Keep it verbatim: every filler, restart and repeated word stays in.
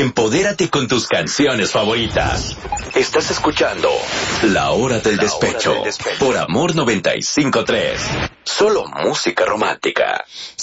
Empodérate con tus canciones favoritas. Estás escuchando La Hora del Despecho por Amor noventa y cinco punto tres. Solo música romántica.